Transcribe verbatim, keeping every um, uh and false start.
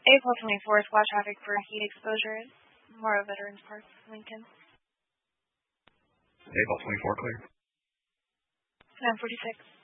April twenty-fourth, watch traffic for heat exposure at Memorial Veterans Park, Lincoln. April twenty-fourth, clear. nine forty-six.